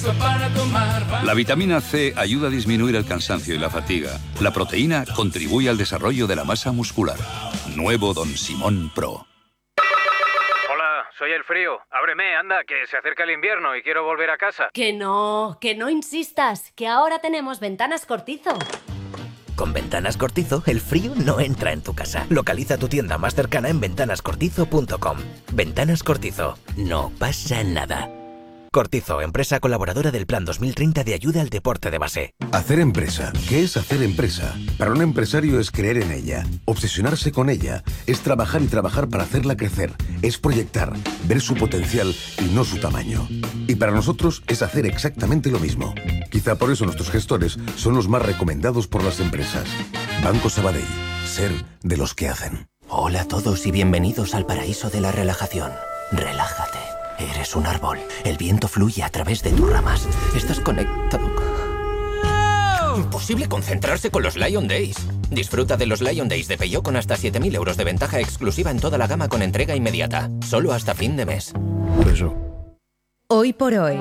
para tomar. La vitamina C ayuda a disminuir el cansancio y la fatiga. La proteína contribuye al desarrollo de la masa muscular. Nuevo Don Simón Pro. Hola, soy el frío. Ábreme, anda, que se acerca el invierno y quiero volver a casa. Que no insistas, que ahora tenemos Ventanas Cortizo. Con Ventanas Cortizo, el frío no entra en tu casa. Localiza tu tienda más cercana en ventanascortizo.com. Ventanas Cortizo. No pasa nada. Cortizo, empresa colaboradora del Plan 2030 de ayuda al deporte de base. Hacer empresa. ¿Qué es hacer empresa? Para un empresario es creer en ella, obsesionarse con ella, es trabajar y trabajar para hacerla crecer, es proyectar, ver su potencial y no su tamaño. Y para nosotros es hacer exactamente lo mismo. Quizá por eso nuestros gestores son los más recomendados por las empresas. Banco Sabadell. Ser de los que hacen. Hola a todos y bienvenidos al paraíso de la relajación. Relájate. Eres un árbol. El viento fluye a través de tus ramas. Estás conectado. Imposible concentrarse con los Lion Days. Disfruta de los Lion Days de Peugeot con hasta 7.000 euros de ventaja exclusiva en toda la gama con entrega inmediata. Solo hasta fin de mes. Por eso. Hoy por hoy.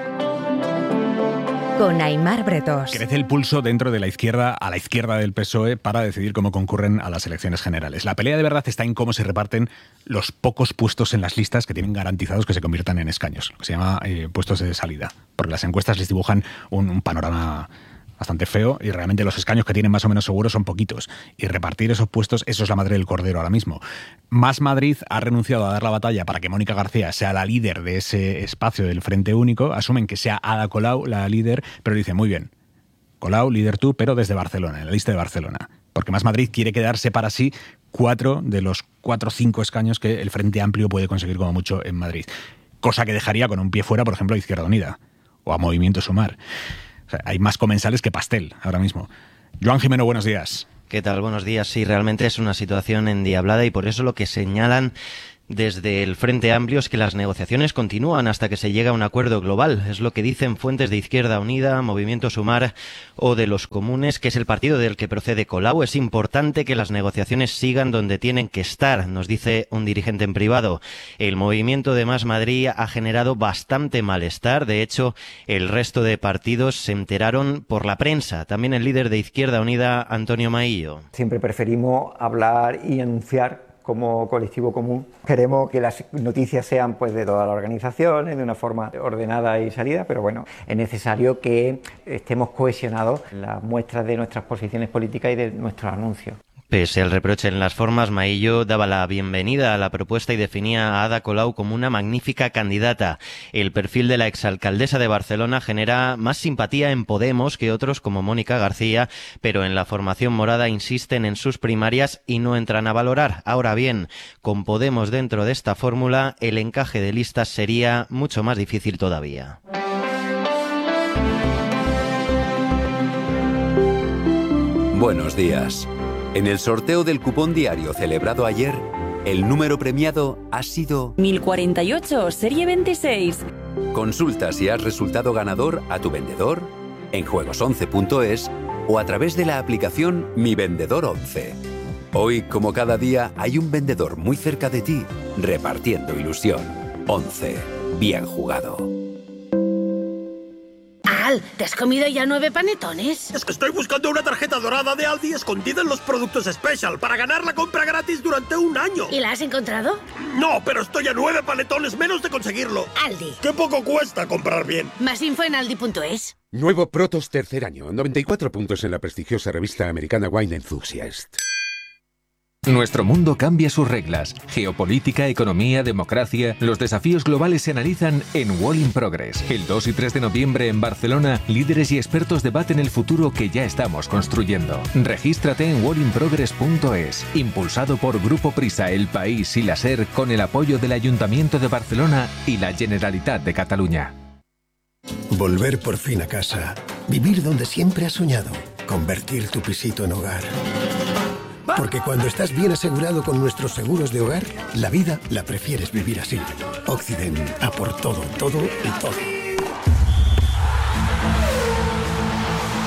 Con Aimar Bretos. Crece el pulso dentro de la izquierda, a la izquierda del PSOE, para decidir cómo concurren a las elecciones generales. La pelea de verdad está en cómo se reparten los pocos puestos en las listas que tienen garantizados que se conviertan en escaños, lo que se llama puestos de salida, porque las encuestas les dibujan un panorama bastante feo y realmente los escaños que tienen más o menos seguros son poquitos. Y repartir esos puestos, eso es la madre del cordero ahora mismo. Más Madrid ha renunciado a dar la batalla para que Mónica García sea la líder de ese espacio del Frente Único. Asumen que sea Ada Colau la líder, pero dicen, muy bien, Colau, líder tú, pero desde Barcelona, en la lista de Barcelona. Porque Más Madrid quiere quedarse para sí 4 de los 4 o 5 escaños que el Frente Amplio puede conseguir como mucho en Madrid. Cosa que dejaría con un pie fuera, por ejemplo, a Izquierda Unida o a Movimiento Sumar. O sea, hay más comensales que pastel ahora mismo. Joan Jimeno, buenos días. ¿Qué tal? Buenos días. Sí, realmente es una situación endiablada y por eso lo que señalan desde el Frente Amplio es que las negociaciones continúan hasta que se llegue a un acuerdo global. Es lo que dicen fuentes de Izquierda Unida, Movimiento Sumar o de los Comunes, que es el partido del que procede Colau. Es importante que las negociaciones sigan donde tienen que estar, nos dice un dirigente en privado. El movimiento de Más Madrid ha generado bastante malestar. De hecho, el resto de partidos se enteraron por la prensa. También el líder de Izquierda Unida, Antonio Maillo. Siempre preferimos hablar y anunciar como colectivo común. Queremos que las noticias sean pues de todas las organizaciones, de una forma ordenada y salida, pero bueno, es necesario que estemos cohesionados en las muestras de nuestras posiciones políticas y de nuestros anuncios. Pese al reproche en las formas, Maillo daba la bienvenida a la propuesta y definía a Ada Colau como una magnífica candidata. El perfil de la exalcaldesa de Barcelona genera más simpatía en Podemos que otros como Mónica García, pero en la formación morada insisten en sus primarias y no entran a valorar. Ahora bien, con Podemos dentro de esta fórmula, el encaje de listas sería mucho más difícil todavía. Buenos días. En el sorteo del cupón diario celebrado ayer, el número premiado ha sido 1048, serie 26. Consulta si has resultado ganador a tu vendedor, en juegos11.es o a través de la aplicación Mi Vendedor 11. Hoy, como cada día, hay un vendedor muy cerca de ti, repartiendo ilusión. 11. Bien jugado. Al, ¿te has comido ya 9 panetones? Es que estoy buscando una tarjeta dorada de Aldi escondida en los productos Special para ganar la compra gratis durante un año. ¿Y la has encontrado? No, pero estoy a 9 panetones menos de conseguirlo. Aldi. ¡Qué poco cuesta comprar bien! Más info en aldi.es. Nuevo Protos tercer año, 94 puntos en la prestigiosa revista americana Wine Enthusiast. Nuestro mundo cambia sus reglas. Geopolítica, economía, democracia. Los desafíos globales se analizan en World in Progress. El 2 y 3 de noviembre en Barcelona, líderes y expertos debaten el futuro que ya estamos construyendo. Regístrate en worldinprogress.es. Impulsado por Grupo Prisa, El País y la SER, con el apoyo del Ayuntamiento de Barcelona y la Generalitat de Cataluña. Volver por fin a casa. Vivir donde siempre has soñado. Convertir tu pisito en hogar. Porque cuando estás bien asegurado con nuestros seguros de hogar, la vida la prefieres vivir así. Occident, a por todo, todo y todo.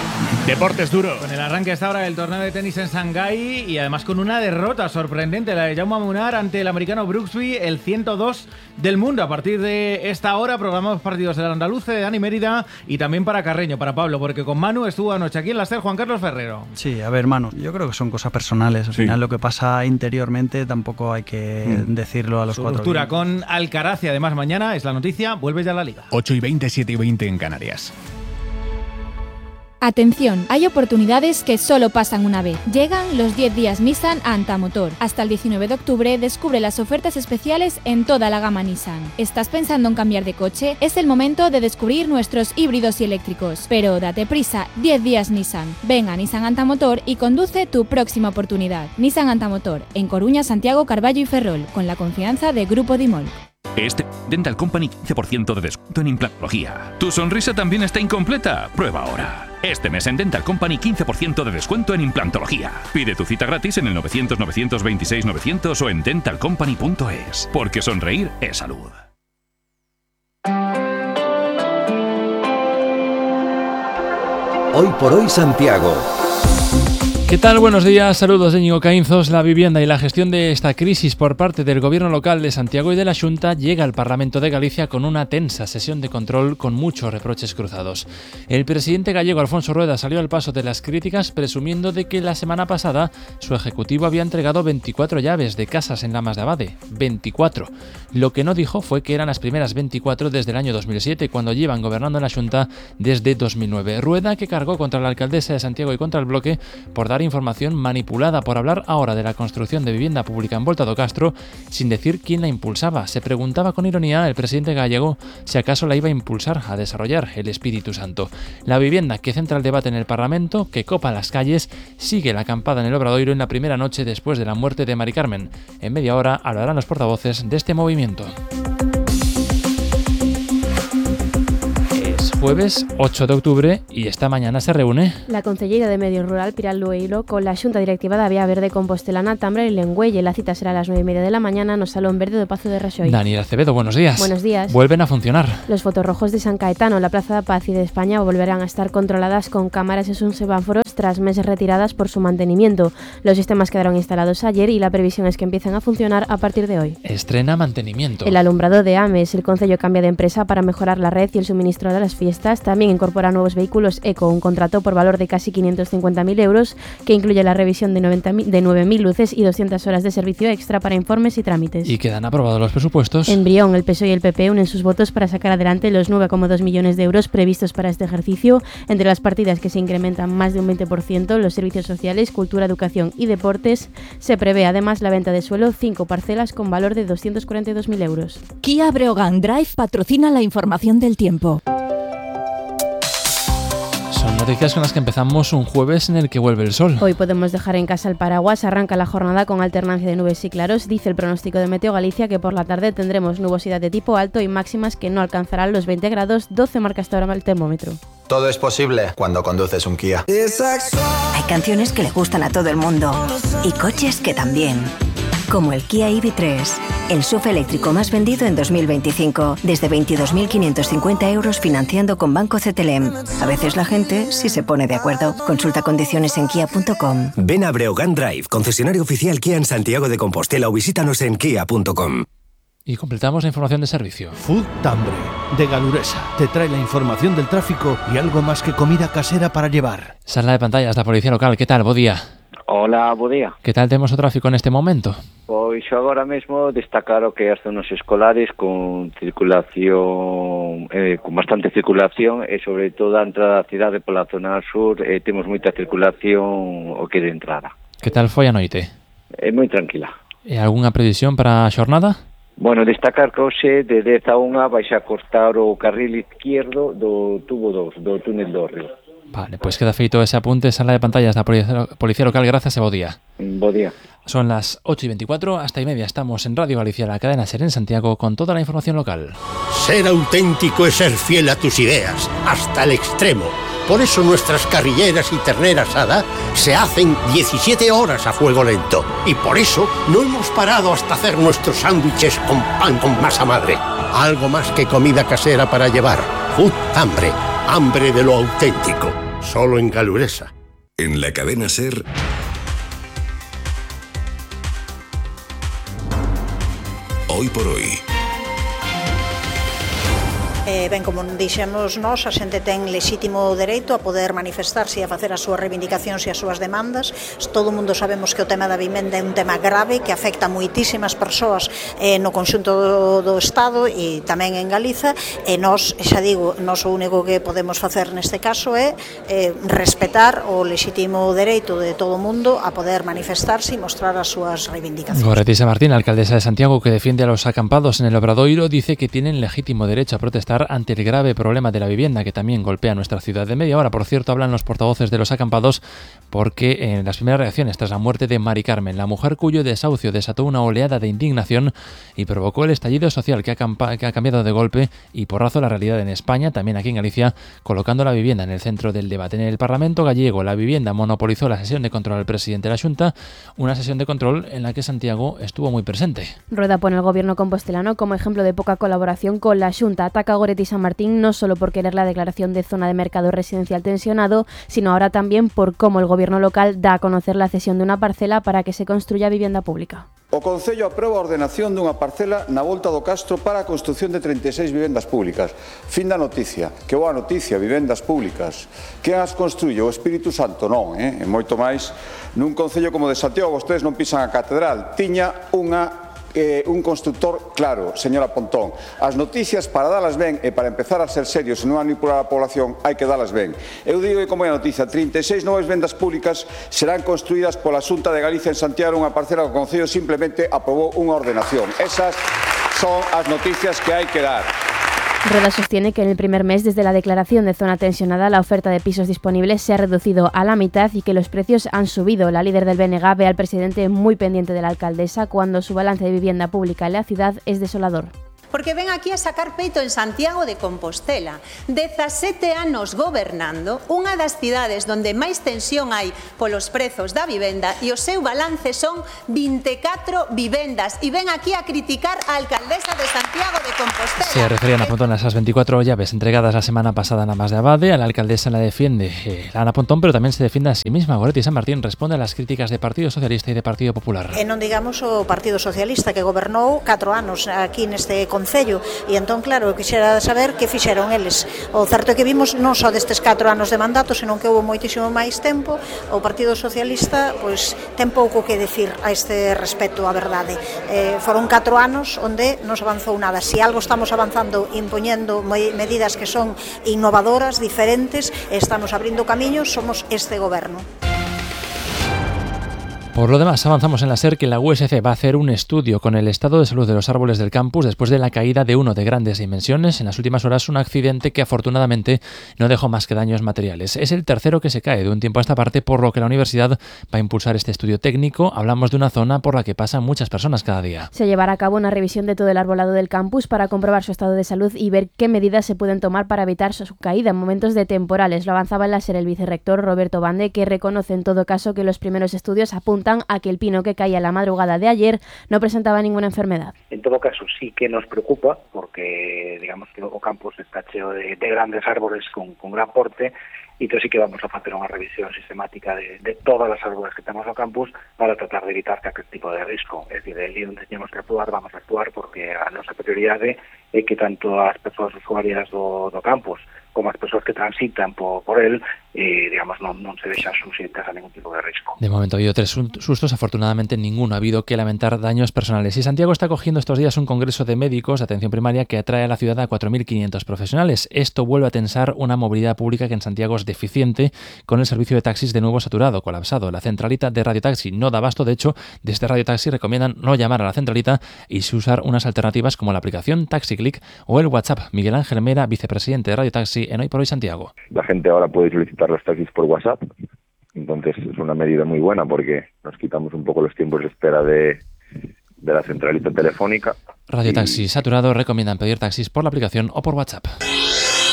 Deportes duro. Con el arranque hasta ahora del torneo de tenis en Shanghái y además con una derrota sorprendente, la de Jaume Munar ante el americano Brooksby, el 102 del mundo. A partir de esta hora programamos partidos del Andaluce, de Dani Mérida y también para Carreño, para Pablo, porque con Manu estuvo anoche aquí en la SER Juan Carlos Ferrero. Sí, a ver, Manu, yo creo que son cosas personales. Al final lo que pasa interiormente tampoco hay que decirlo a los cuatro. Ruptura con Alcaraz y además mañana es la noticia, vuelve ya a la Liga. 8:20, 7:20 en Canarias. Atención, hay oportunidades que solo pasan una vez. Llegan los 10 días Nissan a Antamotor. Hasta el 19 de octubre descubre las ofertas especiales en toda la gama Nissan. ¿Estás pensando en cambiar de coche? Es el momento de descubrir nuestros híbridos y eléctricos. Pero date prisa, 10 días Nissan. Ven a Nissan Antamotor y conduce tu próxima oportunidad. Nissan Antamotor, en Coruña, Santiago, Carballo y Ferrol, con la confianza de Grupo Dimol. Dental Company 15% de descuento en implantología. ¿Tu sonrisa también está incompleta? Prueba ahora. Este mes en Dental Company 15% de descuento en implantología. Pide tu cita gratis en el 900-926-900 o en dentalcompany.es. Porque sonreír es salud. Hoy por hoy Santiago. ¿Qué tal? Buenos días, saludos de Íñigo Caínzos. La vivienda y la gestión de esta crisis por parte del Gobierno local de Santiago y de la Xunta llega al Parlamento de Galicia con una tensa sesión de control con muchos reproches cruzados. El presidente gallego Alfonso Rueda salió al paso de las críticas presumiendo de que la semana pasada su ejecutivo había entregado 24 llaves de casas en Lamas de Abade. 24. Lo que no dijo fue que eran las primeras 24 desde el año 2007, cuando llevan gobernando en la Xunta desde 2009. Rueda, que cargó contra la alcaldesa de Santiago y contra el bloque por dar información manipulada, por hablar ahora de la construcción de vivienda pública en Volta do Castro sin decir quién la impulsaba. Se preguntaba con ironía el presidente gallego si acaso la iba a impulsar a desarrollar el Espíritu Santo. La vivienda que centra el debate en el Parlamento, que copa las calles, sigue la acampada en el Obradoiro en la primera noche después de la muerte de Mari Carmen. En media hora hablarán los portavoces de este movimiento. Jueves 8 de octubre y esta mañana se reúne la Conselleira de Medio Rural, Pilar Lueiro, con la Xunta Directiva de Vía Verde Compostelana, Tambra y Lengüelle. La cita será a las 9:30 de la mañana no Salón Verde do Pazo de Raxoi. Daniel Acevedo, buenos días. Buenos días. Vuelven a funcionar. Los fotorrojos de San Caetano, la Plaza da Paz y de España volverán a estar controladas con cámaras y sus semáforos tras meses retiradas por su mantenimiento. Los sistemas quedaron instalados ayer y la previsión es que empiecen a funcionar a partir de hoy. Estrena mantenimiento. El alumbrado de Ames, el concello cambia de empresa para mejorar la red y el suministro de las fiestas. También incorpora nuevos vehículos eco, un contrato por valor de casi 550.000 euros que incluye la revisión de 9.000 luces y 200 horas de servicio extra para informes y trámites. ¿Y quedan aprobados los presupuestos? En Brión, el PSOE y el PP unen sus votos para sacar adelante los 9,2 millones de euros previstos para este ejercicio. Entre las partidas que se incrementan más de un 20%, los servicios sociales, cultura, educación y deportes, se prevé además la venta de suelo, 5 parcelas con valor de 242.000 euros. Kia Breogán Drive patrocina la información del tiempo. Son noticias con las que empezamos un jueves en el que vuelve el sol. Hoy podemos dejar en casa el paraguas, arranca la jornada con alternancia de nubes y claros. Dice el pronóstico de Meteo Galicia que por la tarde tendremos nubosidad de tipo alto y máximas que no alcanzarán los 20 grados, 12 marca hasta ahora el termómetro. Todo es posible cuando conduces un Kia. Hay canciones que le gustan a todo el mundo y coches que también. Como el Kia EV3, el SUV eléctrico más vendido en 2025, desde 22.550 euros financiando con Banco CTLM. A veces la gente sí se pone de acuerdo. Consulta condiciones en kia.com. Ven a Breogán Drive, concesionario oficial Kia en Santiago de Compostela o visítanos en kia.com. Y completamos la información de servicio. Food Tambre, de Galuresa, te trae la información del tráfico y algo más que comida casera para llevar. Sala de pantallas da Policía Local, que tal? Bo día. Hola, bo día. Que tal temos o tráfico neste momento? Pois agora mesmo destacar o que as zonas escolares con circulación, con bastante circulación e sobre todo a entrada da cidade pola zona sur temos moita circulación o que de entrada. Que tal foi a noite? Moi tranquila. E algunha previsión para a xornada? Bueno, destacar que hoxe de 10 a 1 vais a cortar o carril izquierdo do tubo 2, do túnel do Río. Vale, pues queda feito ese apunte. Sala de pantallas da Policía Local, gracias e bo día. Bo día. Son las 8:24, hasta y media estamos en Radio Galicia, la cadena SER en Santiago, con toda la información local. Ser auténtico es ser fiel a tus ideas, hasta el extremo. Por eso nuestras carrilleras y ternera asada se hacen 17 horas a fuego lento. Y por eso no hemos parado hasta hacer nuestros sándwiches con pan con masa madre. Algo más que comida casera para llevar. Food Hambre, hambre de lo auténtico. solo en Galuresa. En la cadena SER... Hoy por hoy. Ben, como dixemos nós, a xente ten lexítimo dereito a poder manifestarse e a facer as súas reivindicacións e as súas demandas. Todo o mundo sabemos que o tema da vivenda é un tema grave que afecta a moitísimas persoas no conxunto do Estado e tamén en Galiza, e nós, xa digo, nós o único que podemos facer neste caso é respetar o lexítimo dereito de todo o mundo a poder manifestarse e mostrar as súas reivindicacións. Goretti Martín, alcaldesa de Santiago, que defiende a los acampados en el Obradoiro, dice que tienen legítimo derecho a protestar ante el grave problema de la vivienda que también golpea nuestra ciudad. De media hora, por cierto, hablan los portavoces de los acampados porque en las primeras reacciones tras la muerte de Mari Carmen, la mujer cuyo desahucio desató una oleada de indignación y provocó el estallido social que ha cambiado de golpe y porrazo la realidad en España, también aquí en Galicia, colocando la vivienda en el centro del debate. En el Parlamento gallego, la vivienda monopolizó la sesión de control al presidente de la Xunta, una sesión de control en la que Santiago estuvo muy presente. Rueda pone el gobierno compostelano como ejemplo de poca colaboración con la Xunta. Ataca a Goretti San Martín no solo por querer la declaración de zona de mercado residencial tensionado, sino ahora también por cómo el gobierno local da a conocer la cesión de una parcela para que se construya vivienda pública. O Concello aprueba a ordenación dunha parcela na volta do Castro para a construción de 36 vivendas públicas. Fin da noticia. Que boa noticia, vivendas públicas. Quen as construye? O Espírito Santo? Non, E moito máis. Nun concello como de Santiago, vostedes non pisan a catedral. Tiña un constructor claro, señora Pontón. As noticias, para dalas ben e para empezar a ser serios e non manipular a población, hai que dalas ben. Eu digo que como é a noticia, 36 novas vendas públicas serán construídas pola Xunta de Galicia en Santiago, unha parcela que o Concello simplemente aprobou unha ordenación. Esas son as noticias que hai que dar. Rueda sostiene que en el primer mes desde la declaración de zona tensionada la oferta de pisos disponibles se ha reducido a la mitad y que los precios han subido. La líder del BNG ve al presidente muy pendiente de la alcaldesa cuando su balance de vivienda pública en la ciudad es desolador. Porque ven aquí a sacar peito en Santiago de Compostela. 17 anos gobernando, unha das cidades donde máis tensión hai polos prezos da vivenda e o seu balance son 24 vivendas. E ven aquí a criticar a alcaldesa de Santiago de Compostela. Se referían a Pontón a esas 24 llaves entregadas la semana pasada a Navas de Abade. A la alcaldesa la defiende Ana Pontón, pero tamén se defiende a sí misma. Goretti San Martín responde a las críticas de Partido Socialista e de Partido Popular. E non digamos o Partido Socialista que gobernou 4 anos aquí neste Concello, e entón claro, quixera saber que fixeron eles. O certo é que vimos non só destes 4 anos de mandato, senón que houve moitísimo máis tempo. O Partido Socialista pois ten pouco que decir a este respecto, a verdade. Foron 4 anos onde non se avanzou nada. Se algo estamos avanzando impoñendo medidas que son innovadoras, diferentes, estamos abrindo camiños, somos este goberno. Por lo demás, avanzamos en la SER que la USC va a hacer un estudio con el estado de salud de los árboles del campus después de la caída de uno de grandes dimensiones. En las últimas horas, un accidente que afortunadamente no dejó más que daños materiales. Es el tercero que se cae de un tiempo a esta parte, por lo que la universidad va a impulsar este estudio técnico. Hablamos de una zona por la que pasan muchas personas cada día. Se llevará a cabo una revisión de todo el arbolado del campus para comprobar su estado de salud y ver qué medidas se pueden tomar para evitar su caída en momentos de temporales. Lo avanzaba en la SER el vicerrector Roberto Bande, que reconoce en todo caso que los primeros estudios apuntan a que el pino que caía la madrugada de ayer no presentaba ninguna enfermedad. En todo caso sí que nos preocupa porque digamos que o campus está cheo de grandes árboles con gran porte e entón sí que vamos a facer unha revisión sistemática de todas as árboles que temos no campus para tratar de evitar que aquel tipo de risco. É dicir, ali onde teñemos que actuar, vamos a actuar porque a nosa prioridade é que tanto as persoas usuarias do campus como as persoas que transitan por él, digamos, non se deixan suxeitas a ningún tipo de risco. De momento ha habido 3 sustos, afortunadamente ninguno ha habido que lamentar daños personales. Y Santiago está cogiendo estos días un congreso de médicos de atención primaria que atrae a la ciudad a 4.500 profesionales. Esto vuelve a tensar una movilidad pública que en Santiago es deficiente, con el servicio de taxis de nuevo saturado, colapsado. La centralita de Radio Taxi no da abasto, de hecho, desde Radio Taxi recomiendan no llamar a la centralita y usar unas alternativas como la aplicación Taxi Click o el WhatsApp. Miguel Ángel Mera, vicepresidente de Radio Taxi en Hoy por Hoy Santiago. La gente ahora puede solicitar los taxis por WhatsApp, entonces es una medida muy buena porque nos quitamos un poco los tiempos de espera de la centralita telefónica. Radio Taxi saturado, recomiendan pedir taxis por la aplicación o por WhatsApp.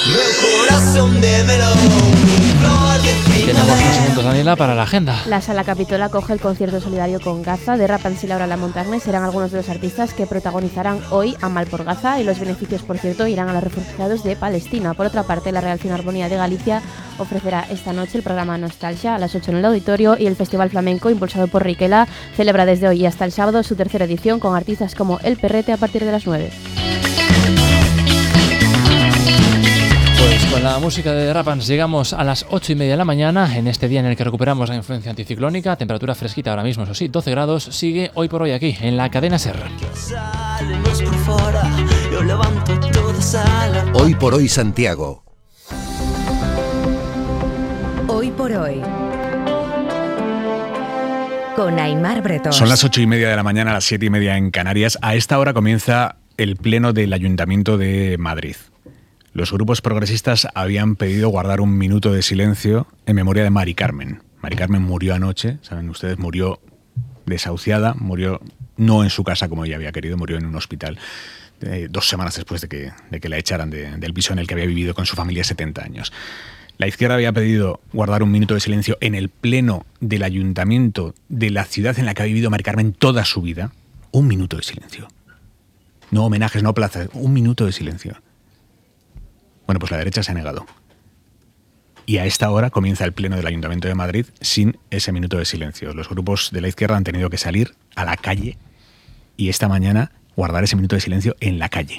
Tenemos unos segundos, Daniela, para la agenda. La Sala Capitol acoge el concierto solidario con Gaza de Rapans y Laura Lamontagne. Serán algunos de los artistas que protagonizarán hoy Amal por Gaza, y los beneficios, por cierto, irán a los refugiados de Palestina. Por otra parte, la Real Filarmonía de Galicia ofrecerá esta noche el programa Nostalgia a las 8 en el auditorio, y el Festival Flamenco, impulsado por Riquela, celebra desde hoy y hasta el sábado su tercera edición con artistas como El Perrete a partir de las 9. Pues con la música de Rapans llegamos a las 8:30 de la mañana, en este día en el que recuperamos la influencia anticiclónica, temperatura fresquita ahora mismo, eso sí, 12 grados, sigue Hoy por Hoy aquí, en la cadena SER. Hoy por Hoy Santiago. Hoy por Hoy. Con Aimar Bretón. Son las 8:30 de la mañana, las 7:30 en Canarias. A esta hora comienza el pleno del Ayuntamiento de Madrid. Los grupos progresistas habían pedido guardar un minuto de silencio en memoria de Mari Carmen. Mari Carmen murió anoche, saben ustedes, murió desahuciada, murió no en su casa como ella había querido, murió en un hospital 2 semanas después de que la echaran del piso en el que había vivido con su familia 70 años. La izquierda había pedido guardar un minuto de silencio en el pleno del Ayuntamiento de la ciudad en la que ha vivido Mari Carmen toda su vida. Un minuto de silencio. No homenajes, no plazas, un minuto de silencio. Bueno, pues la derecha se ha negado. Y a esta hora comienza el pleno del Ayuntamiento de Madrid sin ese minuto de silencio. Los grupos de la izquierda han tenido que salir a la calle y esta mañana guardar ese minuto de silencio en la calle.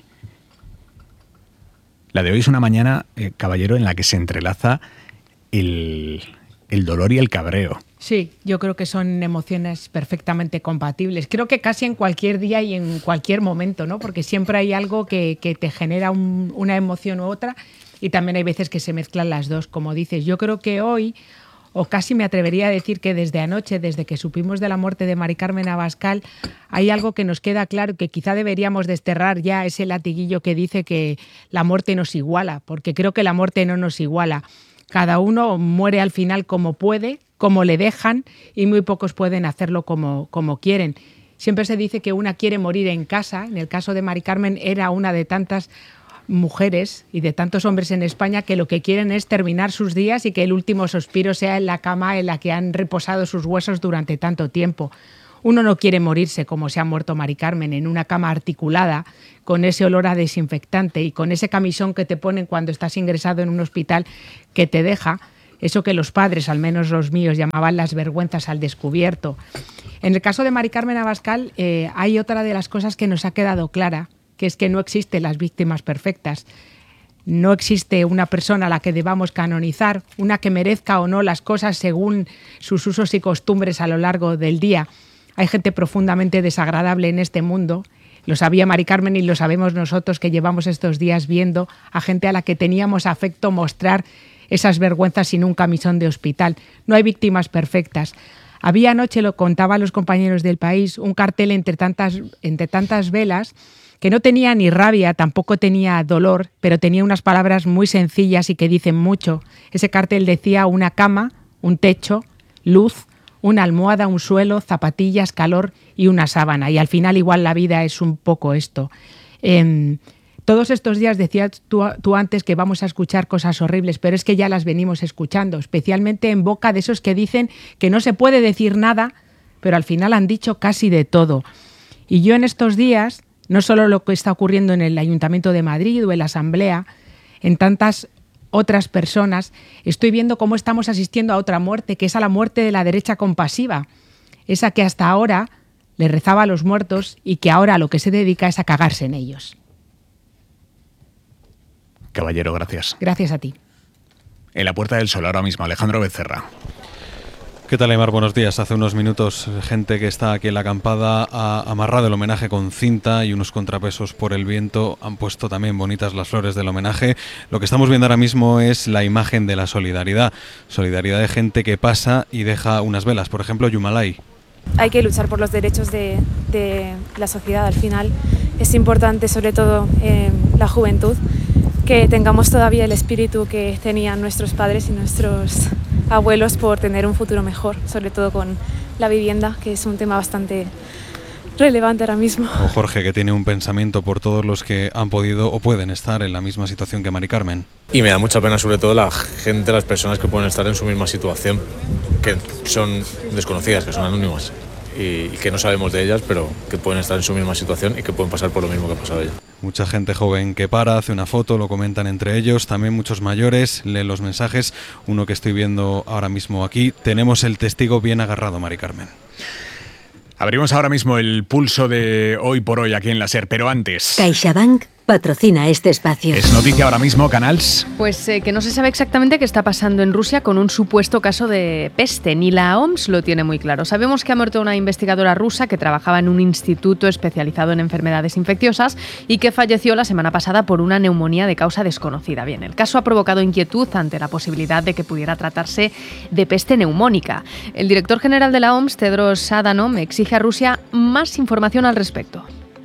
La de hoy es una mañana, caballero, en la que se entrelaza el dolor y el cabreo. Sí, yo creo que son emociones perfectamente compatibles. Creo que casi en cualquier día y en cualquier momento, ¿no? Porque siempre hay algo que te genera una emoción u otra, y también hay veces que se mezclan las dos, como dices. Yo creo que hoy, o casi me atrevería a decir que desde anoche, desde que supimos de la muerte de Mari Carmen Abascal, hay algo que nos queda claro, que quizá deberíamos desterrar ya ese latiguillo que dice que la muerte nos iguala, porque creo que la muerte no nos iguala. Cada uno muere al final como puede, como le dejan, y muy pocos pueden hacerlo como quieren. Siempre se dice que una quiere morir en casa. En el caso de Mari Carmen era una de tantas mujeres y de tantos hombres en España que lo que quieren es terminar sus días y que el último suspiro sea en la cama en la que han reposado sus huesos durante tanto tiempo. Uno no quiere morirse como se ha muerto Mari Carmen, en una cama articulada, con ese olor a desinfectante y con ese camisón que te ponen cuando estás ingresado en un hospital, que te deja eso que los padres, al menos los míos, llamaban las vergüenzas al descubierto. En el caso de Mari Carmen Abascal hay otra de las cosas que nos ha quedado clara, que es que no existen las víctimas perfectas. No existe una persona a la que debamos canonizar, una que merezca o no las cosas según sus usos y costumbres a lo largo del día. Hay gente profundamente desagradable en este mundo. Lo sabía Mari Carmen y lo sabemos nosotros, que llevamos estos días viendo a gente a la que teníamos afecto mostrar esas vergüenzas sin un camisón de hospital. No hay víctimas perfectas. Había anoche, lo contaban los compañeros del País, un cartel entre tantas velas que no tenía ni rabia, tampoco tenía dolor, pero tenía unas palabras muy sencillas y que dicen mucho. Ese cartel decía: una cama, un techo, luz, una almohada, un suelo, zapatillas, calor y una sábana. Y al final igual la vida es un poco esto. Todos estos días decías tú antes que vamos a escuchar cosas horribles, pero es que ya las venimos escuchando, especialmente en boca de esos que dicen que no se puede decir nada, pero al final han dicho casi de todo. Y yo en estos días, no solo lo que está ocurriendo en el Ayuntamiento de Madrid o en la Asamblea, en tantas otras personas, estoy viendo cómo estamos asistiendo a otra muerte, que es a la muerte de la derecha compasiva, esa que hasta ahora le rezaba a los muertos y que ahora lo que se dedica es a cagarse en ellos. Caballero, gracias. Gracias a ti. En la Puerta del Sol ahora mismo, Alejandro Becerra. ¿Qué tal, Aimar? Buenos días. Hace unos minutos, gente que está aquí en la acampada ha amarrado el homenaje con cinta y unos contrapesos por el viento. Han puesto también bonitas las flores del homenaje. Lo que estamos viendo ahora mismo es la imagen de la solidaridad. Solidaridad de gente que pasa y deja unas velas. Por ejemplo, Yumalay. Hay que luchar por los derechos de la sociedad. Al final es importante, sobre todo la juventud, que tengamos todavía el espíritu que tenían nuestros padres y nuestros abuelos por tener un futuro mejor, sobre todo con la vivienda, que es un tema bastante relevante ahora mismo. O Jorge, que tiene un pensamiento por todos los que han podido o pueden estar en la misma situación que Mari Carmen. Y me da mucha pena sobre todo la gente, las personas que pueden estar en su misma situación, que son desconocidas, que son anónimas y que no sabemos de ellas, pero que pueden estar en su misma situación y que pueden pasar por lo mismo que ha pasado ella. Mucha gente joven que para, hace una foto, lo comentan entre ellos, también muchos mayores, leen los mensajes, uno que estoy viendo ahora mismo aquí. Tenemos el testigo bien agarrado, Mari Carmen. Abrimos ahora mismo el pulso de Hoy por Hoy aquí en la SER, pero antes... CaixaBank patrocina este espacio. Es noticia ahora mismo, Canals. Pues que no se sabe exactamente qué está pasando en Rusia con un supuesto caso de peste. Ni la OMS lo tiene muy claro. Sabemos que ha muerto una investigadora rusa que trabajaba en un instituto especializado en enfermedades infecciosas y que falleció la semana pasada por una neumonía de causa desconocida. Bien, el caso ha provocado inquietud ante la posibilidad de que pudiera tratarse de peste neumónica. El director general de la OMS, Tedros Adhanom, exige a Rusia más información al respecto.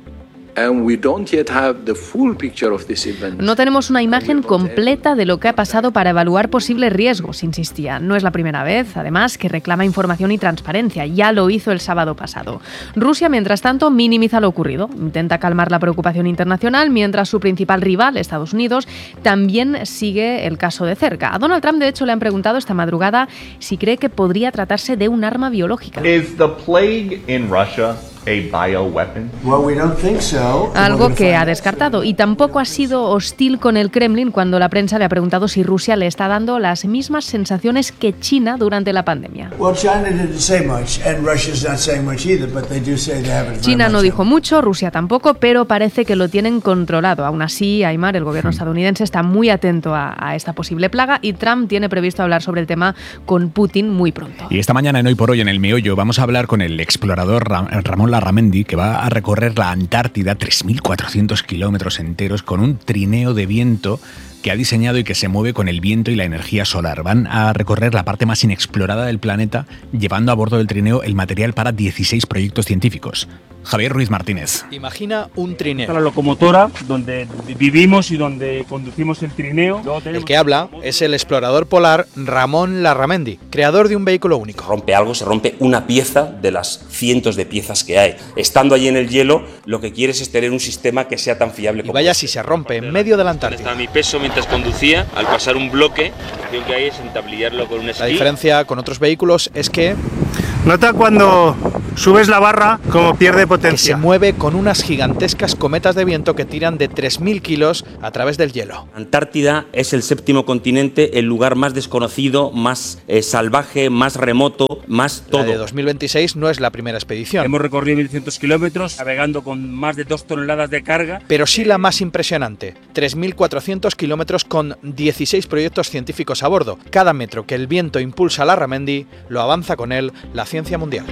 No tenemos una imagen completa de lo que ha pasado para evaluar posibles riesgos, insistía. No es la primera vez, además, que reclama información y transparencia. Ya lo hizo el sábado pasado. Rusia, mientras tanto, minimiza lo ocurrido. Intenta calmar la preocupación internacional, mientras su principal rival, Estados Unidos, también sigue el caso de cerca. A Donald Trump, de hecho, le han preguntado esta madrugada si cree que podría tratarse de un arma biológica. Is the plague in Russia a bioweapon? Well, we don't think so. Algo que ha descartado, y tampoco ha sido hostil con el Kremlin cuando la prensa le ha preguntado si Rusia le está dando las mismas sensaciones que China durante la pandemia. China no dijo mucho, Rusia tampoco, pero parece que lo tienen controlado. Aún así, Aymar, el gobierno estadounidense, está muy atento a esta posible plaga y Trump tiene previsto hablar sobre el tema con Putin muy pronto. Y esta mañana en Hoy por Hoy, en El Meollo, vamos a hablar con el explorador Ramón Larramendi, que va a recorrer la Antártida, 3.400 kilómetros enteros, con un trineo de viento que ha diseñado y que se mueve con el viento y la energía solar. Van a recorrer la parte más inexplorada del planeta, llevando a bordo del trineo el material para 16 proyectos científicos. Javier Ruiz Martínez. Imagina un trineo. La locomotora donde vivimos y donde conducimos el trineo. El que habla es el explorador polar Ramón Larramendi, creador de un vehículo único. Rompe algo, se rompe una pieza de las cientos de piezas que hay. Estando allí en el hielo, lo que quieres es tener un sistema que sea tan fiable como... Y vaya si se rompe en medio de la Antártida. Está mi peso mientras conducía, al pasar un bloque, la opción que hay es entablillarlo con un esquí. La diferencia con otros vehículos es que... Nota cuando subes la barra como pierde potencia. Que se mueve con unas gigantescas cometas de viento que tiran de 3.000 kilos a través del hielo. Antártida es el séptimo continente, el lugar más desconocido, más salvaje, más remoto, más todo. La de 2026 no es la primera expedición. Hemos recorrido 1.100 kilómetros, navegando con más de 2 toneladas de carga. Pero sí la más impresionante, 3.400 kilómetros con 16 proyectos científicos a bordo. Cada metro que el viento impulsa a Larramendi, lo avanza con él la ciencia mundial.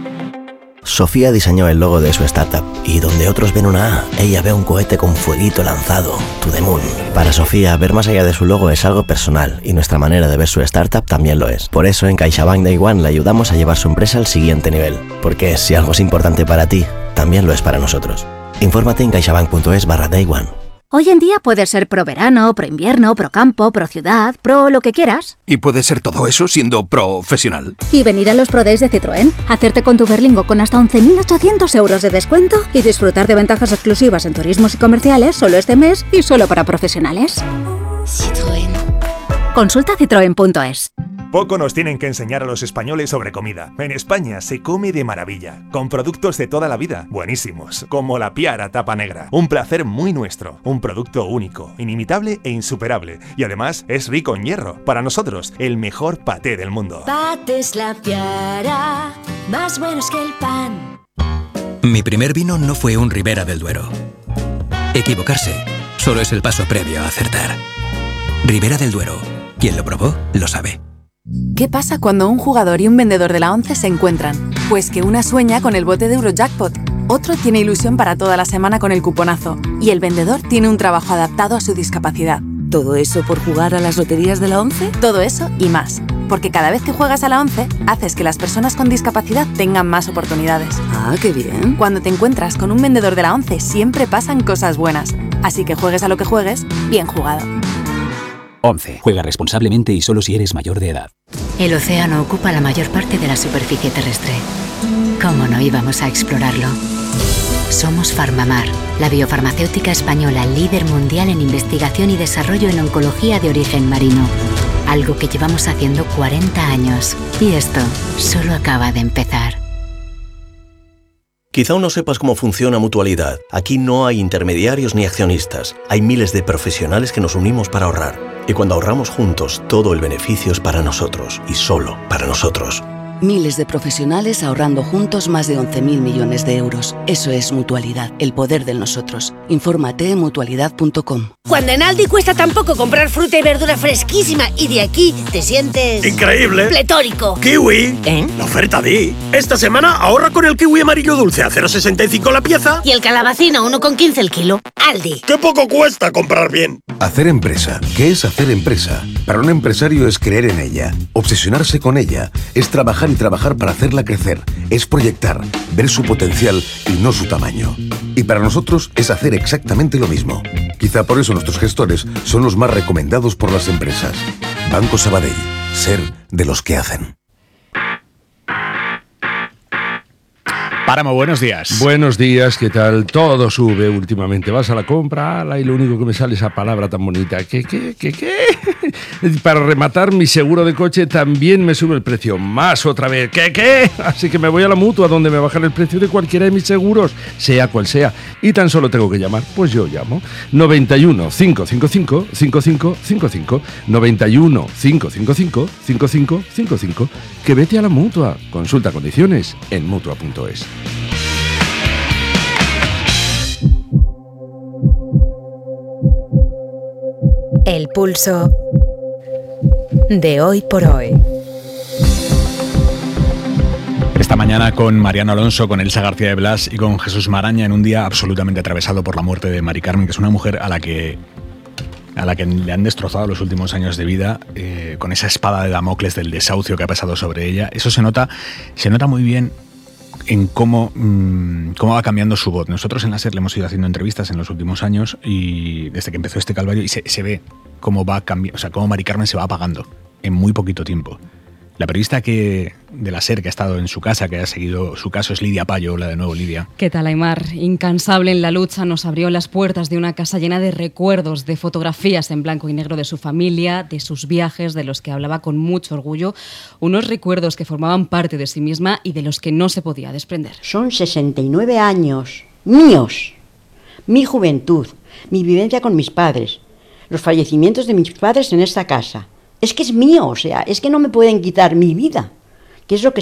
Sofía diseñó el logo de su startup y donde otros ven una A, ella ve un cohete con fueguito lanzado, to the moon. Para Sofía, ver más allá de su logo es algo personal y nuestra manera de ver su startup también lo es. Por eso en CaixaBank Day One le ayudamos a llevar su empresa al siguiente nivel. Porque si algo es importante para ti, también lo es para nosotros. Infórmate en caixabank.es/Day One. Hoy en día puedes ser pro verano, pro invierno, pro campo, pro ciudad, pro lo que quieras. Y puedes ser todo eso siendo profesional. Y venir a los Pro Days de Citroën, hacerte con tu Berlingo con hasta 11.800 euros de descuento y disfrutar de ventajas exclusivas en turismos y comerciales solo este mes y solo para profesionales. Citroën. Consulta citroen.es. Poco nos tienen que enseñar a los españoles sobre comida. En España se come de maravilla, con productos de toda la vida, buenísimos, como la Piara tapa negra. Un placer muy nuestro, un producto único, inimitable e insuperable. Y además es rico en hierro. Para nosotros, el mejor paté del mundo. Patés La Piara, más buenos que el pan. Mi primer vino no fue un Ribera del Duero. Equivocarse solo es el paso previo a acertar. Ribera del Duero, quien lo probó, lo sabe. ¿Qué pasa cuando un jugador y un vendedor de la ONCE se encuentran? Pues que una sueña con el bote de Eurojackpot, otro tiene ilusión para toda la semana con el cuponazo y el vendedor tiene un trabajo adaptado a su discapacidad. ¿Todo eso por jugar a las loterías de la ONCE? Todo eso y más. Porque cada vez que juegas a la ONCE, haces que las personas con discapacidad tengan más oportunidades. Ah, qué bien. Cuando te encuentras con un vendedor de la ONCE, siempre pasan cosas buenas. Así que juegues a lo que juegues, bien jugado. 11. Juega responsablemente y solo si eres mayor de edad. El océano ocupa la mayor parte de la superficie terrestre. ¿Cómo no íbamos a explorarlo? Somos Farmamar, la biofarmacéutica española líder mundial en investigación y desarrollo en oncología de origen marino. Algo que llevamos haciendo 40 años. Y esto solo acaba de empezar. Quizá aún no sepas cómo funciona Mutualidad. Aquí no hay intermediarios ni accionistas. Hay miles de profesionales que nos unimos para ahorrar. Y cuando ahorramos juntos, todo el beneficio es para nosotros y solo para nosotros. Miles de profesionales ahorrando juntos más de 11.000 millones de euros. Eso es Mutualidad, el poder del nosotros. Infórmate en mutualidad.com. Cuando en Aldi cuesta tan poco comprar fruta y verdura fresquísima y de aquí te sientes... ¡increíble! ¡Pletórico! ¡Kiwi! La oferta Di. Esta semana ahorra con el kiwi amarillo dulce a 0,65 la pieza. Y el calabacín a 1,15 el kilo. Aldi. ¡Qué poco cuesta comprar bien! Hacer empresa. ¿Qué es hacer empresa? Para un empresario es creer en ella, obsesionarse con ella, es trabajar y trabajar para hacerla crecer, es proyectar, ver su potencial y no su tamaño. Y para nosotros es hacer exactamente lo mismo. Quizá por eso nuestros gestores son los más recomendados por las empresas. Banco Sabadell. Ser de los que hacen. Páramo, buenos días. Buenos días, ¿qué tal? Todo sube últimamente. Vas a la compra, ala, y lo único que me sale es esa palabra tan bonita. ¿Qué? Para rematar, mi seguro de coche también me sube el precio. Más otra vez. ¿Qué? Así que me voy a la Mutua, donde me bajan el precio de cualquiera de mis seguros, sea cual sea. Y tan solo tengo que llamar. Pues yo llamo. 91 555 5555. 91 555 5555. Que vete a la Mutua. Consulta condiciones en Mutua.es. El pulso de hoy por hoy. Esta mañana con Mariano Alonso, con Elsa García de Blas y con Jesús Maraña, en un día absolutamente atravesado por la muerte de Mari Carmen, que es una mujer a la que le han destrozado los últimos años de vida, con esa espada de Damocles del desahucio que ha pesado sobre ella. Eso se nota muy bien en cómo va cambiando su voz. Nosotros en la SER le hemos ido haciendo entrevistas en los últimos años, y desde que empezó este calvario, y se ve cómo va cambiando, o sea, cómo Mari Carmen se va apagando en muy poquito tiempo. La periodista de la SER que ha estado en su casa, que ha seguido su caso, es Lidia Payo. Hola de nuevo, Lidia. ¿Qué tal, Aimar? Incansable en la lucha, nos abrió las puertas de una casa llena de recuerdos, de fotografías en blanco y negro de su familia, de sus viajes, de los que hablaba con mucho orgullo, unos recuerdos que formaban parte de sí misma y de los que no se podía desprender. Son 69 años míos, mi juventud, mi vivencia con mis padres, los fallecimientos de mis padres en esta casa. Es que es mío, o sea, es que no me pueden quitar mi vida, que es lo que